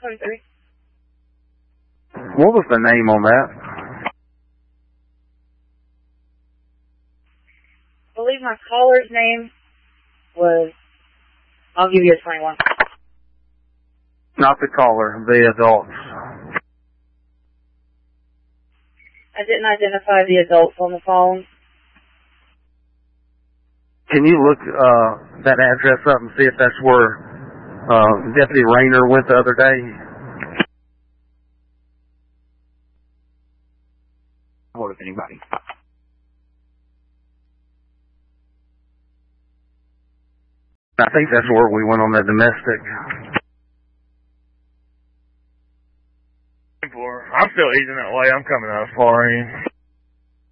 23. What was the name on that? I believe my caller's name was, I'll give you a 21. Not the caller, the adults. I didn't identify the adults on the phone. Can you look that address up and see if that's where Deputy Rayner went the other day? Hold if anybody. I think that's where we went on that domestic. I'm still eating that way. I'm coming out of Florida.